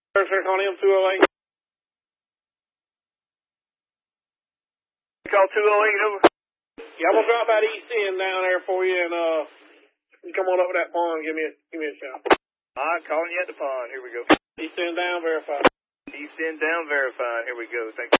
Sir, calling him 208. Call 208 over. Yeah, I'm gonna drop that East End down there for you, and you come on up to that pond. Give me a shout. All right, calling you at the pond. Here we go. East End down, verified. East End down, verified. Here we go. Thank you.